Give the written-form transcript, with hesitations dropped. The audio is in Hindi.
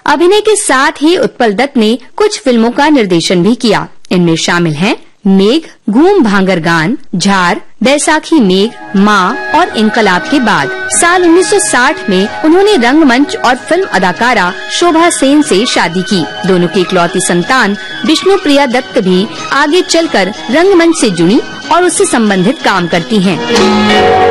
अभिनय के साथ ही उत्पल दत्त ने कुछ फिल्मों का निर्देशन भी किया। इनमें शामिल हैं मेघ, घूम भांगर गान, झार, बैसाखी मेघ, माँ और इनकलाब के बाद। साल 1960 में उन्होंने रंगमंच और फिल्म अदाकारा शोभा सेन से शादी की। दोनों की इकलौती संतान विष्णुप्रिया दत्त भी आगे चलकर रंगमंच से जुड़ी और उससे संबंधित काम करती हैं।